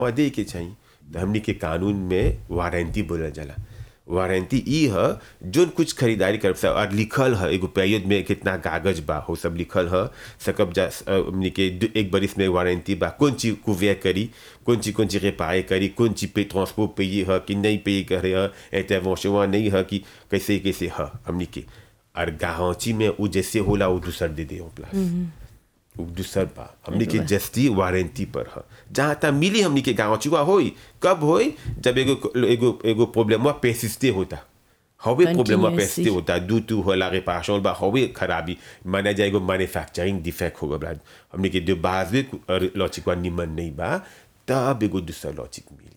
दे के चाहिए। तो हमनी के कानून में वारंटी बोला जाला। वारंटी ई है जो कुछ खरीदारी कर और लिखल है एगो पेरियड में कितना कागज बा हो सब लिखल है सकब जा हमनी के एक बरिस में वारंटी बा कौन चीज कुवियर करी कौन चीज रिपायर करी कौन चीज पे ट्रांसपोर्ट पे है कि नहीं पे करे है इंटरवेंशन नहीं है कि कैसे है हमनी के और गारंटी में वो जैसे होला वो दूसर दे दे प्लस दूसर बा हमनी के जस्ती वारंटी पर है जहाँ तक मिली हमनी के गाँव चुका होई कब होई जब एगो प्रॉब्लम पेसिस्टे होता हवे प्रॉब्लम पेसिस्टे होता दू टू होला रिपारेशन बा हवे खराबी माना जाएगो मैन्युफैक्चरिंग डिफेक्ट होगा बाद हमनी के जो बाजिक और लॉजिक वा निमन नहीं बा तब एगो दूसर लॉजिक मिली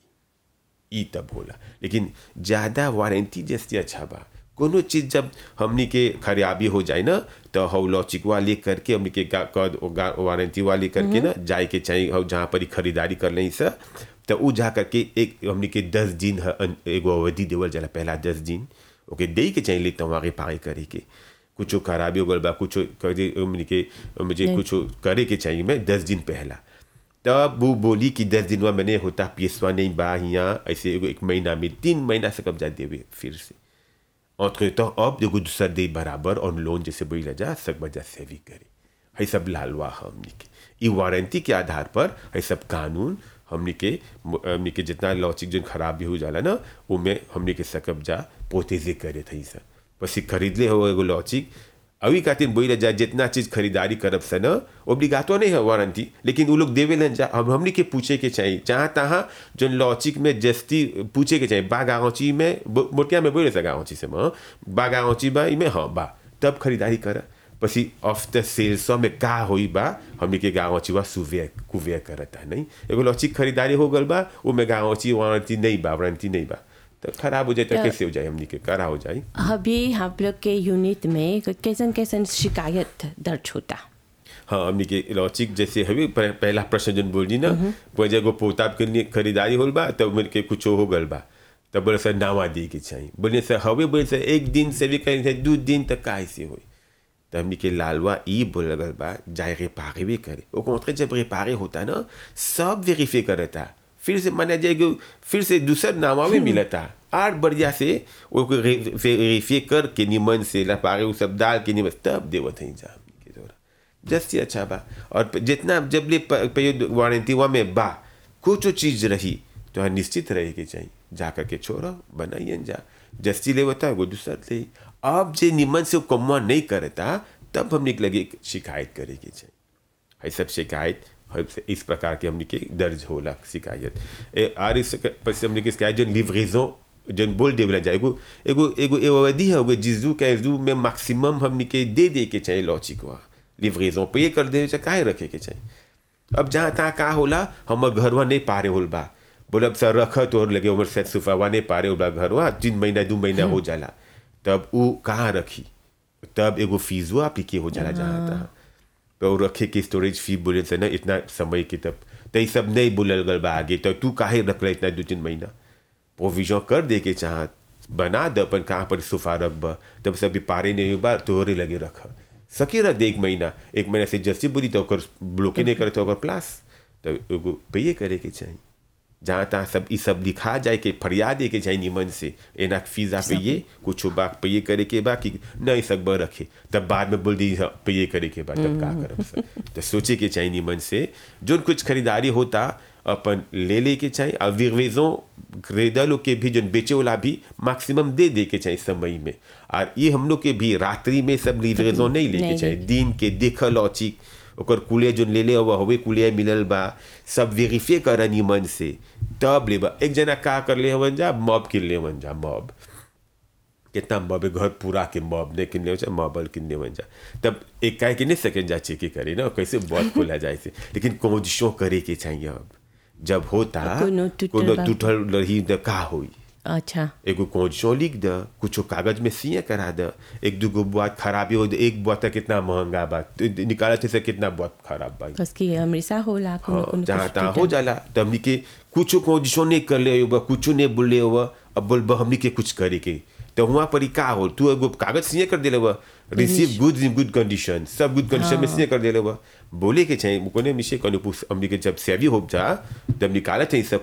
ई तब होला। लेकिन ज़्यादा वारंटी जैसे अच्छा बा कोनो चीज़ जब हमनी के खराबी हो जाए ना तो हम लॉजिक वाले करके हमनी के वारंटी वाले करके ना जाए के चाहिए हम जहाँ पर खरीदारी कर लें सर तो वो जा करके एक हमनी के 10 दिन एगो अवधि देवल जाला पहला 10 दिन ओके दे के चाहिए लेते हमारे पाए करे के कुछ खराबी हो गल बा कुछ हमनी के मुझे कुछ करे के चाहिए मैं 10 दिन पहला तब वो बोली कि 10 दिन में मैंने होता पियसवा नहीं बा यहाँ ऐसे एक महीना में 3 महीना से कब जा देवे फिर से entre temps अब जो दूसर दे बराबर ऑन लोन जैसे बोला जा सब बजा सेवी करे है सब लालवा हमनी के ई वारंटी के आधार पर है सब कानून हमनी के जितना लॉजिक जो खराबी हो जाला ना उनमें हमनी के सकब जा प्रोटेजे करे थे सर बस खरीद ले हो एगो लॉजिक अभी खातिर बोला जाए जितना चीज़ खरीदारी करब से न ओब्लिगातो नहीं है वारंटी लेकिन वो लोग देवे न जा हमनी के पूछे के चाहिए जहाँ तहाँ जो लॉजिक में जस्ती पूछे के चाहिए बा गाँची में मोटिया में बोले गाँची से बा गाँची बा इमें हाँ बा तब खरीदारी कर पसी ऑफ द सेल्स में का होई बा हमनी के गाँची बा कुवियर करता नहीं एगो लॉजिक खरीदारी हो गल बा वो में गाँची वारंटी नहीं बा वारंटी नहीं बा तो खराब हो जाए तो कैसे हो जाए हमनी के करा हो जाए। अभी हम लोग के यूनिट में कैसन शिकायत दर्ज होता हाँ हमनी के लॉजिक जैसे हवी पहला प्रश्न जन बोल दी ना वजह को पोताब के लिए खरीदारी होल बा तब मिल के कुछ हो गल बा तब बोले सर नावा दी के चाहिए बोले सर हवे बोले सर एक दिन से भी कहीं से 2 दिन तक का ऐसे हो तो हमनी के लालवा ई बोल गल बा जाए रिपारे भी करे वो कौन जब रिपारे होता ना सब वेरीफाई करता फिर से माना जाएगा फिर से दूसर नामा में मिलता आठ बढ़िया से वो वेरीफाई करके निमन से लपारे वो सब डाल के निमन तब देवत है जा के द्वारा जैसे अच्छा बा और जितना जब ले वारंटी हुआ में बा कुछ चीज़ रही तो निश्चित रहे के चाहिए जा करके छोड़ो बनाइए जा जस्ती ले बता वो दूसर ले अब जे निमन से कमवा नहीं करता तब हमने लगे शिकायत करे के चाहिए है सब शिकायत इस प्रकार के हमने के दर्ज होला शिकायत और इस पश्चिम हमने की शिकायत जो लिवरेजन जो बोल दे जाए एगो अवधि है वो जिसू के जू में मैक्सिमम हमने के दे के चाहिए लॉजिक हुआ लिवरेजन पे कर दे काहे रखे के चाहिए। अब जहाँ तहाँ का होला हम घरवा नहीं पारे होल बा बोले अब सर रख तो लगे उम्र से सुफावा नहीं पारे होला घरवा 3 महीना 2 महीना हो जाला तब वो कहाँ रखी तब एगो फीसवा पिके हो जाला जहाँ तहाँ तो रखे के स्टोरेज फी बोले से ना इतना समय के तब तो सब नहीं बोलल गल बा आगे तो तू काहे रख रहा इतना 2-3 महीना प्रोविजन कर दे के चाह बना द अपन कहाँ पर सोफा रख बा तब सब पारे नहीं बा तोहरे लगे रख सके रख दे 1 महीना से जैसे बोली तो ब्लॉके नहीं करे तो प्लास तो पे करे के चाहिए जहाँ तहाँ सब ये सब लिखा जाए कि फरियाद दे के चाहिए निमन से एना फीसा पे ये कुछ बा पे करे के बा कि नहीं सब रखे तब बाद में बोल दी पे करे के बाद तब का करब तो सोचे के चाहिए निमन से जो कुछ खरीदारी होता अपन ले के चाहिए और विवेजों खरीदलों के भी जो बेचे वाला भी मैक्सिमम दे के चाहिए समय में और ये हम लोग के भी रात्रि में सब लिवरेजों नहीं लेके चाहिए दिन के देखल लॉजिक ओकर कुले जो ले हुआ होवे कुले मिलल बा सब वेरीफाई कर निमन से तब ले बा एक जना का कर ले हवन जा मॉब किन ले वन जा मॉब कितना मॉब घर पूरा के मॉब ने किन ले जा मॉबल किन ले वन जा तब एक काय के नहीं सके जा चेक करे ना कैसे बहुत खोला जाए से लेकिन कोशिशों करे के चाहिए अब जब होता कोनो टूटल रही तो का होई अच्छा एगो कोशिशों लिख द कुछ कागज में सीए करा द 1-2 बात खराबी हो एक बात कितना महंगा बा निकालते से कितना बात खराब बा बस की हमेशा होला कोनो जहाँ तहाँ हो जाला तब हमनी के कुछ कोशिशों नहीं कर ले कुछ नहीं बोले हुआ अब बोल हमनी के कुछ करे के तो वहाँ पर ही का हो तू एगो कागज सिए कर देले हुआ receive goods in good condition सब गुड कंडीशन में सिए कर देले हुआ बोले के चाहिए कोने मिशे कोने पुस हमनी के जब सेवी हो जा तब निकाले चाहिए सब